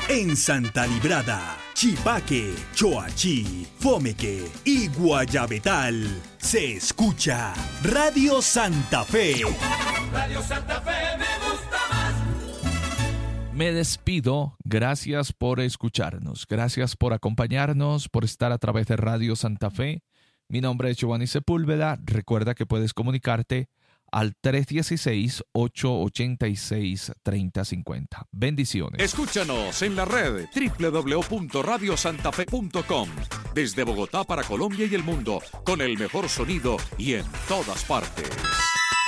En Santa Librada, Chipaque, Choachí, Fomeque y Guayabetal se escucha Radio Santa Fe. Radio Santa Fe me gusta más. Me despido, gracias por escucharnos, gracias por acompañarnos, por estar a través de Radio Santa Fe. Mi nombre es Giovanni Sepúlveda, recuerda que puedes comunicarte al 316-886-3050. Bendiciones. Escúchanos en la red www.radiosantafe.com. Desde Bogotá para Colombia y el mundo, con el mejor sonido y en todas partes.